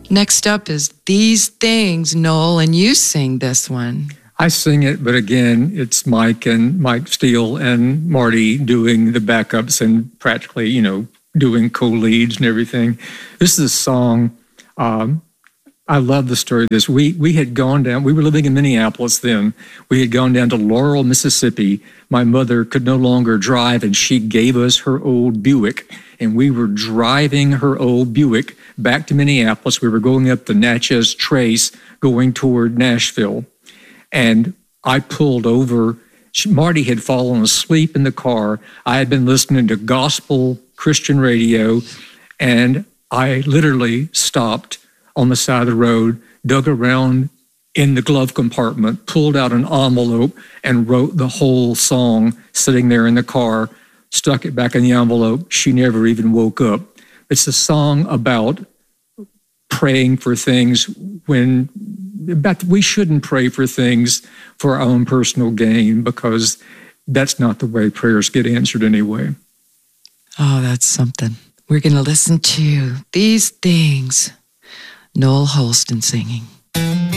Next up is These Things, Noel, and you sing this one. I sing it, but again, it's Mike Steele and Marty doing the backups and practically, doing co-leads and everything. This is a song, I love the story of this. We had gone down, we were living in Minneapolis then. We had gone down to Laurel, Mississippi. My mother could no longer drive, and she gave us her old Buick. And we were driving her old Buick back to Minneapolis. We were going up the Natchez Trace, going toward Nashville. And I pulled over. Marty had fallen asleep in the car. I had been listening to gospel Christian radio, and I literally stopped on the side of the road, dug around in the glove compartment, pulled out an envelope, and wrote the whole song sitting there in the car, stuck it back in the envelope. She never even woke up. It's a song about praying for things but we shouldn't pray for things for our own personal gain, because that's not the way prayers get answered anyway. Oh, that's something. We're going to listen to These Things, Noel Holston singing.